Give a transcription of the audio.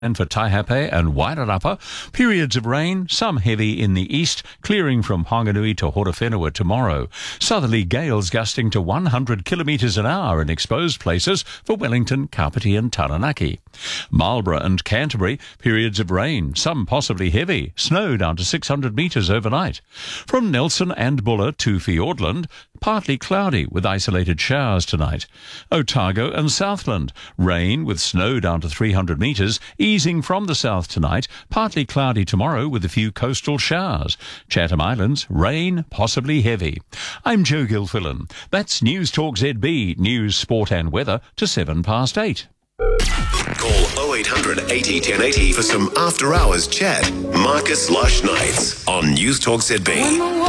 And for Taihape and Wairarapa, periods of rain, some heavy in the east, clearing from Honganui to Horowhenua tomorrow. Southerly gales gusting to 100 kilometres an hour in exposed places for Wellington, Kapiti and Taranaki. Marlborough and Canterbury, periods of rain, some possibly heavy, snow down to 600 metres overnight. From Nelson and Buller to Fiordland, partly cloudy with isolated showers tonight. Otago and Southland, rain with snow down to 300 metres, easing from the south tonight, partly cloudy tomorrow with a few coastal showers. Chatham Islands, rain, possibly heavy. I'm Joe Gilfillan. That's News Talk ZB, news, sport and weather to 8:07. Call 0800 80 1080 for some after-hours chat. Marcus Lush Nights on News Talk ZB.